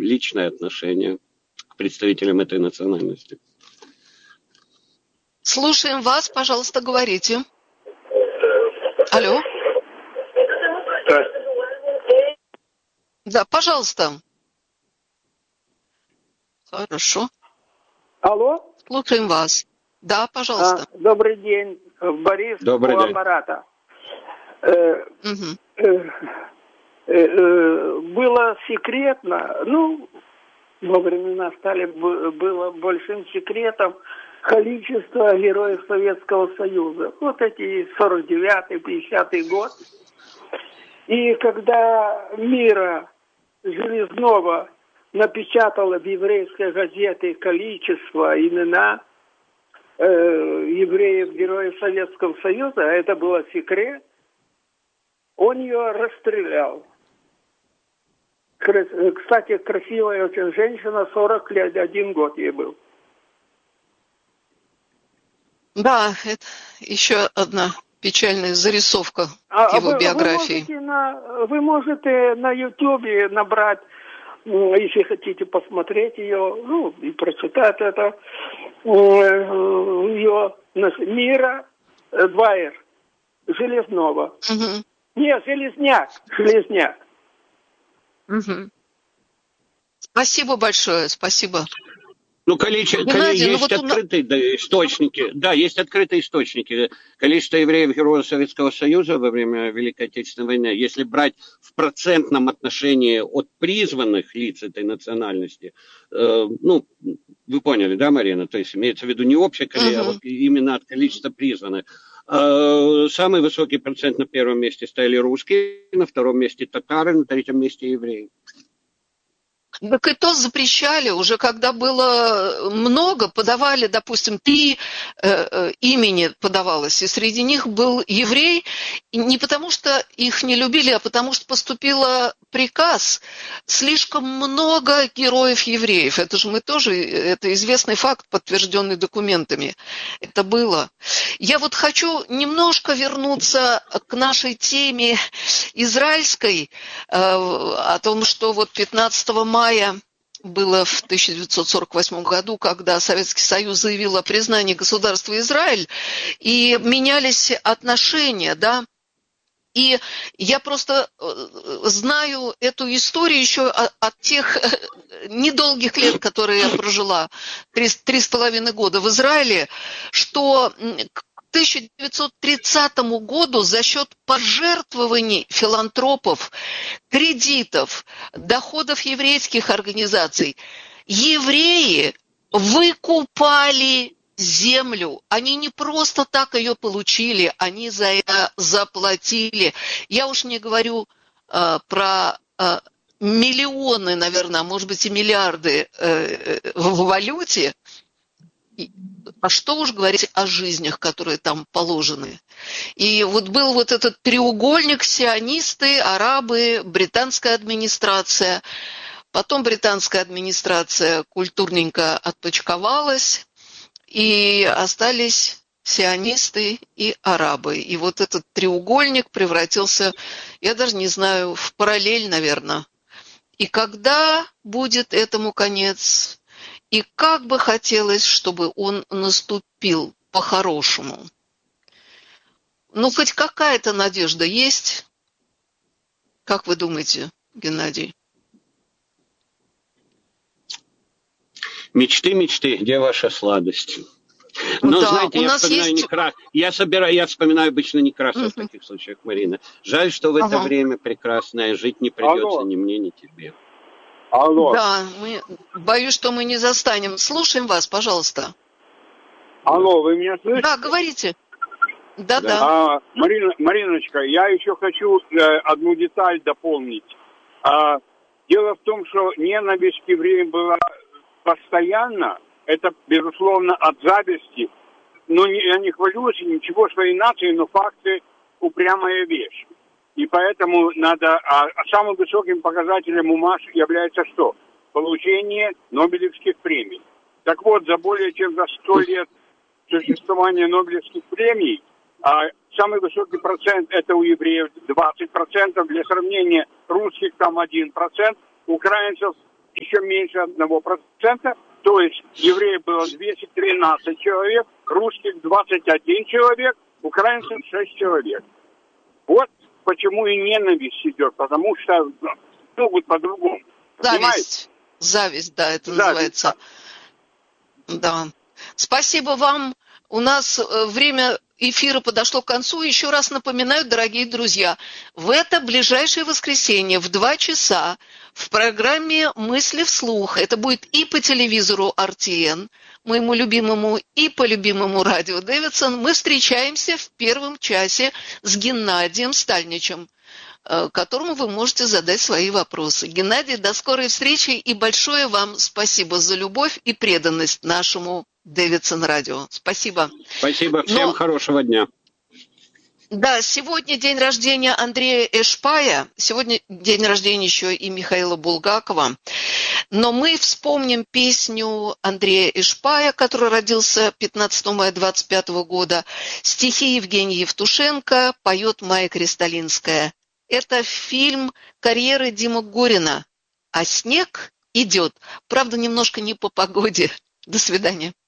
личное отношение к представителям этой национальности. Слушаем вас, пожалуйста, говорите. Алло. Да, пожалуйста. Хорошо. Алло? Слушаем вас. Да, пожалуйста. Добрый день, Борис, Добрый день. аппарата. Было секретно, во времена Сталина было большим секретом количество героев Советского Союза. Вот эти 49-й, 50-й год. И когда Мира Железнова напечатала в еврейской газете количество, имена евреев, героев Советского Союза, а это было секрет, он ее расстрелял. Кстати, красивая очень женщина, 40 лет, 1 год ей был. Да, это еще одна печальная зарисовка его биографии. Вы можете на Ютубе набрать, если хотите посмотреть ее, и прочитать это, ее Мира Двайер, Железнова. Нет, Железняк. Спасибо большое, спасибо. Геннадий, есть открытые источники. Да, есть открытые источники. Количество евреев-героев Советского Союза во время Великой Отечественной войны, если брать в процентном отношении от призванных лиц этой национальности, вы поняли, да, Марина? То есть имеется в виду не общее количество, а вот именно от количества призванных. Самый высокий процент на первом месте стояли русские, на втором месте татары, на третьем месте евреи. Так и то запрещали уже, когда было много, подавали, допустим, 3 имени подавалось, и среди них был еврей, и не потому что их не любили, а потому что поступил приказ. Слишком много героев-евреев. Это же это известный факт, подтвержденный документами. Это было. Я вот хочу немножко вернуться к нашей теме израильской, о том, что вот 15 мая было в 1948 году, когда Советский Союз заявил о признании государства Израиль, и менялись отношения, да. И я просто знаю эту историю еще от тех недолгих лет, которые я прожила, 3,5 года в Израиле, что к 1930 году за счет пожертвований филантропов, кредитов, доходов еврейских организаций евреи выкупали землю. Они не просто так ее получили, они за это заплатили. Я уж не говорю про миллионы, наверное, а может быть и миллиарды в валюте. А что уж говорить о жизнях, которые там положены. И вот был вот этот треугольник: сионисты, арабы, британская администрация. Потом британская администрация культурненько отпочковалась, и остались сионисты и арабы. И вот этот треугольник превратился, я даже не знаю, в параллель, наверное. И когда будет этому конец? И как бы хотелось, чтобы он наступил по-хорошему. Хоть какая-то надежда есть? Как вы думаете, Геннадий? Мечты, где ваша сладость? Но, да, знаете, я вспоминаю обычно Некрасова в таких случаях, Марина. Жаль, что в это время прекрасное жить не придется ни мне, ни тебе. Алло. Да, боюсь, что мы не застанем. Слушаем вас, пожалуйста. Алло, вы меня слышите? Да, говорите. Да. Мариночка, я еще хочу одну деталь дополнить. Дело в том, что ненависть к евреям была постоянно. Это, безусловно, от зависти. Но я не хвалюсь ничего своей нации, но факты — упрямая вещь. И поэтому надо... А самым высоким показателем ума является что? Получение Нобелевских премий. Так вот, за более чем за 100 лет существования Нобелевских премий самый высокий процент — это у евреев 20%. Для сравнения, русских там 1%, украинцев еще меньше 1%, то есть евреев было 213 человек, русских 21 человек, украинцев 6 человек. Вот почему и ненависть идет, потому что могут по-другому. Зависть, да, это называется. Да. Спасибо вам. У нас время эфира подошло к концу. Еще раз напоминаю, дорогие друзья, в это ближайшее воскресенье в 2 часа в программе «Мысли вслух», это будет и по телевизору RTN, моему любимому, и по любимому радио Дэвидсон, мы встречаемся в первом часе с Геннадием Стальничем, которому вы можете задать свои вопросы. Геннадий, до скорой встречи и большое вам спасибо за любовь и преданность нашему Дэвидсон радио. Спасибо. Спасибо. Всем хорошего дня. Да, сегодня день рождения Андрея Эшпая. Сегодня день рождения еще и Михаила Булгакова. Но мы вспомним песню Андрея Эшпая, который родился 15 мая 25 года. Стихи Евгения Евтушенко, поет Майя Кристалинская. Это фильм «Карьеры» Димы Горина. А снег идет. Правда, немножко не по погоде. До свидания.